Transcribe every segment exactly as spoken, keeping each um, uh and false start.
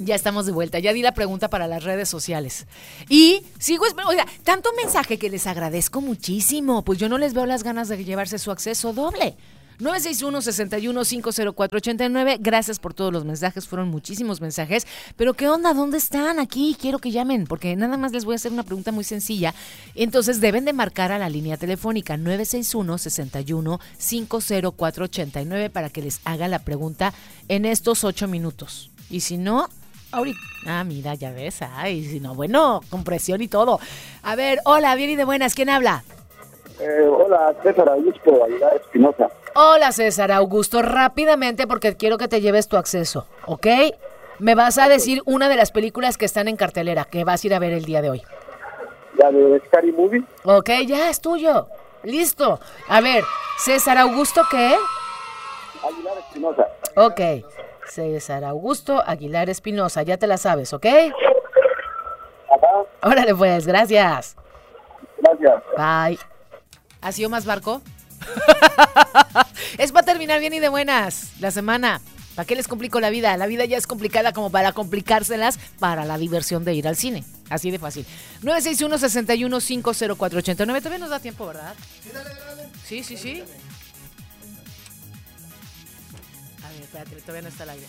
Ya estamos de vuelta, ya di la pregunta para las redes sociales. Y sigo esperando, oiga, tanto mensaje que les agradezco muchísimo, pues yo no les veo las ganas de llevarse su acceso doble. nueve seis uno, seis uno, cinco cero cuatro ocho nueve, gracias por todos los mensajes, fueron muchísimos mensajes, pero ¿qué onda? ¿Dónde están? Aquí quiero que llamen, porque nada más les voy a hacer una pregunta muy sencilla, entonces deben de marcar a la línea telefónica nueve seis uno, seis uno, cinco cero cuatro ocho nueve para que les haga la pregunta en estos ocho minutos, y si no... Ahorita. Ah, mira, ya ves. Ay, si no, bueno, con presión y todo. A ver, hola, bien y de buenas. ¿Quién habla? Eh, hola, César Augusto Aguilar Espinosa. Hola, César Augusto. Rápidamente, porque quiero que te lleves tu acceso, ¿ok? Me vas a decir una de las películas que están en cartelera, que vas a ir a ver el día de hoy. ¿La de Scary Movie? Ok, ya, es tuyo. Listo. A ver, César Augusto, ¿qué? Aguilar Espinosa. Ok. César Augusto Aguilar Espinosa, ya te la sabes, ¿ok? Ajá. Órale pues, gracias. Gracias. Bye. ¿Ha sido más barco? Es para terminar bien y de buenas la semana. ¿Para qué les complico la vida? La vida ya es complicada como para complicárselas para la diversión de ir al cine. Así de fácil. nueve seis uno, seis uno, cinco cero cuatro ocho nueve. Todavía nos da tiempo, ¿verdad? Sí, dale, dale. Sí, sí, sí. A ver, espérate, todavía no está al aire.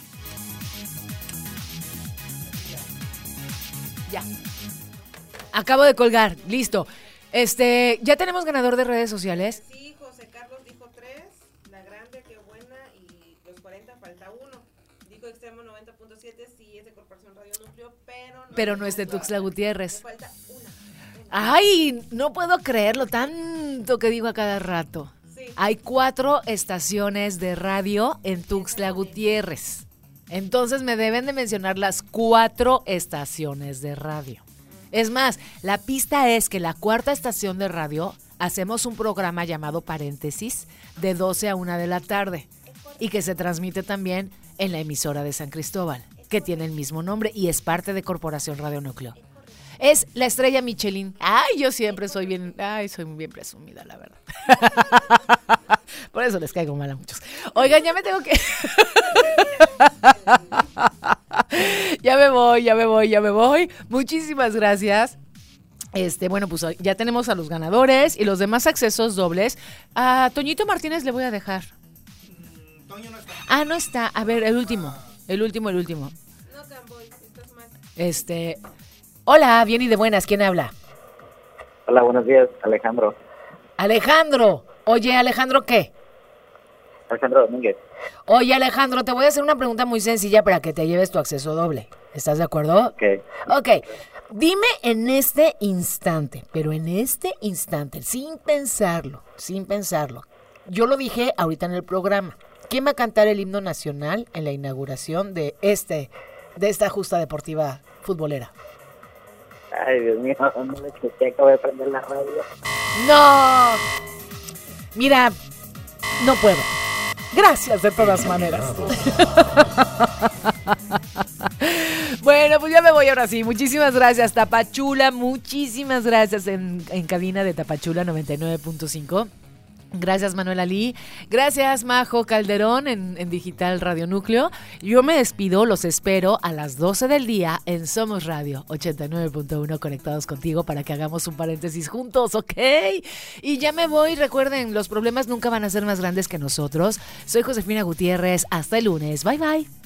Ya. Acabo de colgar, listo. Este, ¿ya tenemos ganador de redes sociales? Sí, José Carlos dijo tres, La Grande, Qué Buena, y Los cuarenta falta uno. Dijo Extremo noventa punto siete, sí es de Corporación Radio Núcleo, pero no, Pero no es de Tuxtla Gutiérrez. Me falta una, una. Ay, no puedo creerlo, tanto que digo a cada rato. Sí. Hay cuatro estaciones de radio en Tuxtla Gutiérrez. Entonces me deben de mencionar las cuatro estaciones de radio. Es más, la pista es que la cuarta estación de radio hacemos un programa llamado Paréntesis de doce a una de la tarde y que se transmite también en la emisora de San Cristóbal, que tiene el mismo nombre y es parte de Corporación Radio Núcleo. Es la estrella Michelin. Ay, yo siempre soy bien, ay, soy bien presumida, la verdad. Por eso les caigo mal a muchos. Oigan, ya me tengo que... Ya me voy, ya me voy, ya me voy. Muchísimas gracias. Este, bueno, pues ya tenemos a los ganadores y los demás accesos dobles. A Toñito Martínez le voy a dejar. Mm, Toño no está. Ah, no está. A ver, el último. El último, el último. No, Camboy, estás mal. Este. Hola, bien y de buenas. ¿Quién habla? Hola, buenos días, Alejandro. Alejandro. Oye, Alejandro, ¿qué? Alejandro Domínguez. Oye, Alejandro, te voy a hacer una pregunta muy sencilla para que te lleves tu acceso doble. ¿Estás de acuerdo? Ok. Ok. Dime en este instante, pero en este instante, sin pensarlo, sin pensarlo. Yo lo dije ahorita en el programa. ¿Quién va a cantar el himno nacional en la inauguración de este, de esta justa deportiva futbolera? Ay, Dios mío, no le escuché, acabo de prender la radio. ¡No! Mira, no puedo. Gracias de todas maneras. Bueno, pues ya me voy ahora sí. Muchísimas gracias, Tapachula. Muchísimas gracias en, en cabina de Tapachula noventa y nueve punto cinco. Gracias, Manuel Ali. Gracias, Majo Calderón en, en Digital Radio Núcleo. Yo me despido, los espero a las doce del día en Somos Radio ochenta y nueve punto uno conectados contigo para que hagamos un paréntesis juntos, ¿ok? Y ya me voy. Recuerden, los problemas nunca van a ser más grandes que nosotros. Soy Josefina Gutiérrez. Hasta el lunes. Bye, bye.